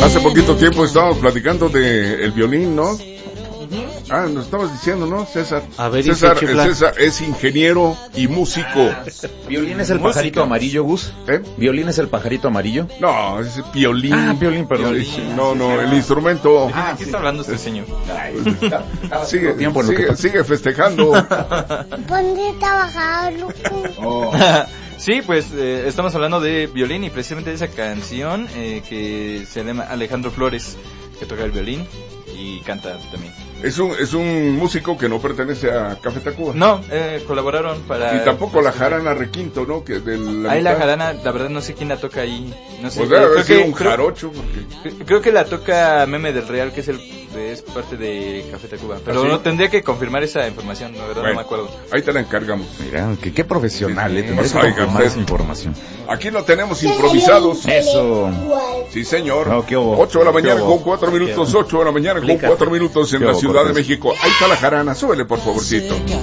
Hace poquito tiempo estábamos platicando de el violín, ¿no? Nos estabas diciendo, ¿no, César? A ver, César es ingeniero y músico. ¿Violín es el pajarito amarillo, Gus? ¿Violín es el pajarito amarillo? No, es violín. Violín, perdón. No, el instrumento. Aquí está hablando este señor. Sigue festejando. ¿Dónde trabajar, loco? Sí, pues estamos hablando de violín y precisamente de esa canción que se llama Alejandro Flores, que toca el violín y canta también. Es un músico que no pertenece a Café Tacuba. No, colaboraron para... Y tampoco la jarana Requinto, ¿no? Que ahí la jarana, la verdad no sé quién la toca ahí. No sé. Pues debe haber sido un jarocho. Porque... Creo que la toca Meme del Real, que es parte de Café Tacuba. Pero no tendría que confirmar esa información, la verdad no me acuerdo. Ahí te la encargamos. Mira, qué profesional, tendrás que confirmar esa información. Aquí lo tenemos improvisados. Eso. Sí, señor. No, 8 de la mañana con 4 minutos, 8 de la mañana con 4 minutos en la Ciudad de México. Ahí está la jarana, súbele por favorcito.